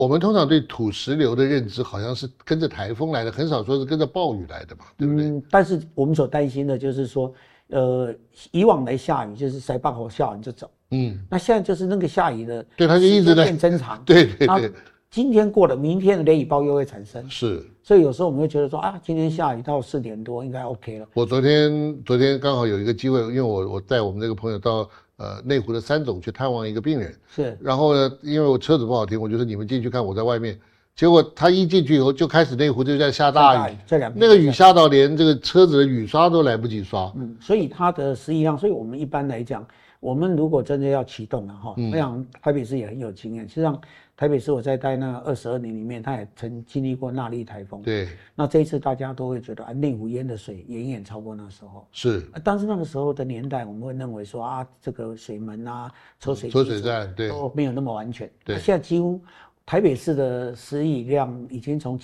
我们通常对土石流的认知好像是跟着台风来的，很少说是跟着暴雨来的嘛，对不对？ 但是我们所担心的就是说，以往来下雨就是塞坝口下完就走，那现在就是那个下雨的， 对，它就一直在变增长， 对对对， 今天过了，明天的雷雨暴又会产生， 是， 所以有时候我们会觉得说啊，今天下雨到4点多应该 OK 了。 我昨天刚好有一个机会，因为我带我们这个朋友到内湖的3总去探望一个病人， 是， 然后呢，因为我车子不好停，我就说你们进去看，我在外面。结果他一进去以后，就开始内湖就在下大雨，那个雨下到连这个车子的雨刷都来不及刷。 所以它的实际上，所以我们一般来讲，我们如果真的要启动了哈，我想台北市也很有经验。实际上，台北市我在待那22年里面，它也曾经历过纳莉台风。 对。 那这一次大家都会觉得啊，内湖淹的水远超过那时候。 是。 但是那个时候的年代，我们会认为说啊，这个水门啊、抽水站对都没有那么完全。 对。 现在几乎台北市的时雨量已经从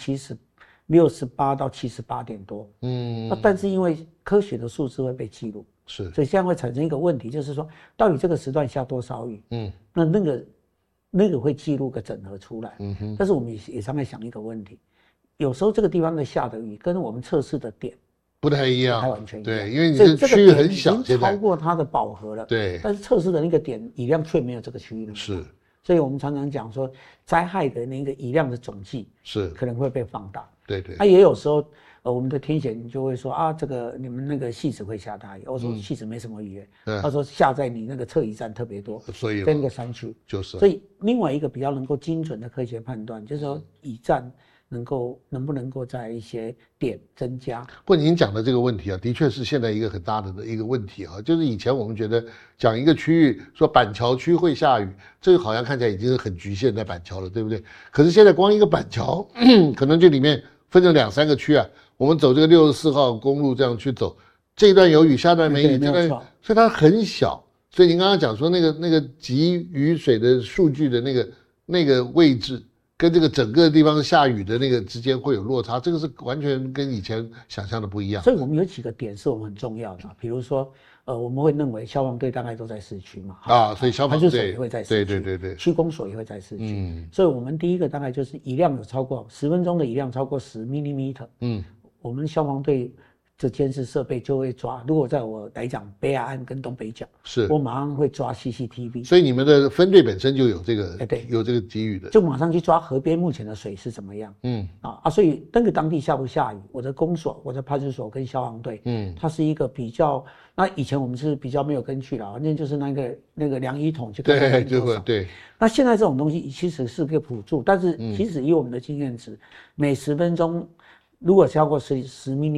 68到78点多。但是因为科学的数字会被记录， 是， 所以现在会产生一个问题，就是说到底这个时段下多少雨？那个会记录个整合出来。但是我们也常在想一个问题，有时候这个地方的下的雨跟我们测试的点不太一样， 不太完全一样。 对，因为你的区域很小， 已经超过它的饱和了。 对， 但是测试的那个点雨量却没有这个区域那么大。 是。 所以我们常常讲说，灾害的那个雨量的总计是可能会被放大。 对对。 也有时候，我们的天险就会说啊，这个你们那个汐止会下大雨。我说汐止没什么雨，他说下在你那个侧移站特别多， 所以在那个山区就是。 所以另外一个比较能够精准的科学判断，就是说移站能不能够在一些点增加。 不过您讲的这个问题啊，的确是现在一个很大的一个问题啊，就是以前我们觉得讲一个区域说板桥区会下雨，这个好像看起来已经是很局限在板桥了，对不对？可是现在光一个板桥，可能这里面分成2、3个区啊，我们走这个64号公路这样去走，这一段有雨，下段没雨，这段，所以它很小。所以您刚刚讲说那个集雨水的数据的那个位置，跟这个整个地方下雨的那个之间会有落差，这个是完全跟以前想象的不一样。 所以我们有几个点是我们很重要的，比如说，我们会认为消防队大概都在市区嘛， 所以消防队也会在市区， 对， 区公所也会在市区，所以我们第一个大概就是雨量有超过10分钟的雨量超过10 mm，我们消防队这监视设备就会抓。如果在我来讲，北海岸跟东北角，我马上会抓 CCTV。 所以你们的分队本身就有这个，有这个给予的， 就马上去抓河边目前的水是怎么样。所以那个当地下不下雨，我的公所、我的派出所跟消防队，它是一个比较。那以前我们是比较没有根据的，反正就是那个量雨筒去看看多少。对。那现在这种东西其实是个辅助，但是其实以我们的经验值，每10分钟。如果超过10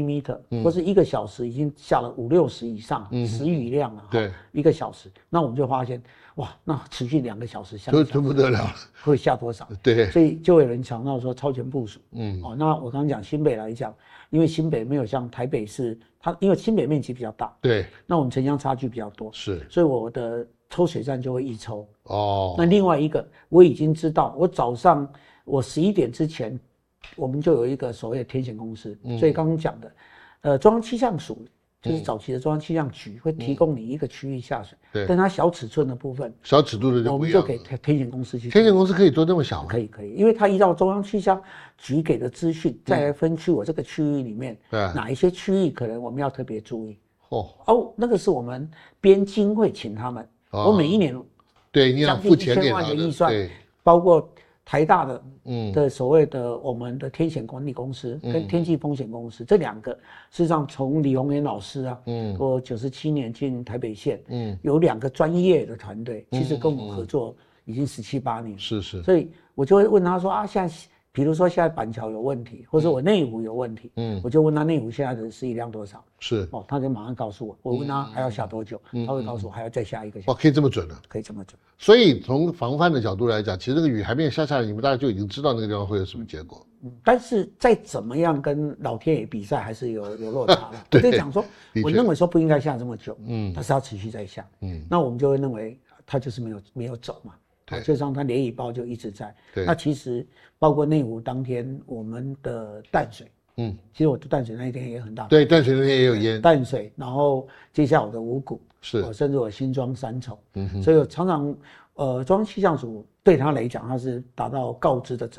mm，或是1个小时已经下了50、60以上，时雨量了， 对 ，1个小时，那我们就发现，哇，那持续2个小时下， 就不得了了， 会下多少？ 对， 所以就有人强调说超前部署。那我刚刚讲新北来讲，因为新北没有像台北市，它因为新北面积比较大， 对， 那我们城乡差距比较多， 是， 所以我的抽水站就会一抽。那另外一个我已经知道，我早上我11点之前。我们就有一个所谓的天险公司，所以刚刚讲的，中央气象署就是早期的中央气象局会提供你一个区域下水，但它小尺寸的部分， 小尺度的就不一样， 我们就给天险公司去。 天险公司可以做那么小吗？ 可以，因为它依照中央气象局给的资讯，再来分区我这个区域里面，哪一些区域可能我们要特别注意。那个是我们编经会请他们，我每一年对你要付钱给 1000万的预算，包括。台大的所谓的我们的天险管理公司跟天气风险公司，这2个事实上从李宏源老师啊，我97年进台北县，有2个专业的团队，其实跟我们合作已经17、18年， 是， 所以我就会问他说啊，现在比如说现在板桥有问题，或者我内湖有问题，我就问他内湖现在的时雨量多少， 是， 他就马上告诉我，我问他还要下多久，他会告诉我还要再下1个小时。 可以这么准啊？ 可以这么准。 所以从防范的角度来讲，其实那个雨还没有下来，你们大家就已经知道那个地方会有什么结果。 但是再怎么样跟老天爷比赛，还是有落差的。我就讲说，我认为说不应该下这么久，但是要持续在下，那我们就会认为它就是没有走嘛。就像它连雨包就一直在。那其实包括内湖当天我们的淡水，其实我的淡水那一天也很大。 对，淡水那天也有淹。 淡水，然后接下来我的五股， 是， 甚至我新庄3重，所以我常常中央气象署对他来讲，他是达到告知的责